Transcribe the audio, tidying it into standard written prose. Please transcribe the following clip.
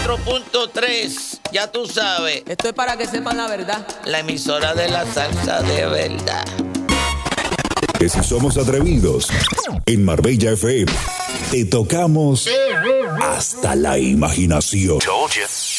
4.3, ya tú sabes. Esto es para que sepan la verdad. La emisora de la salsa de verdad. Que si somos atrevidos, en Marbella FM te tocamos hasta la imaginación.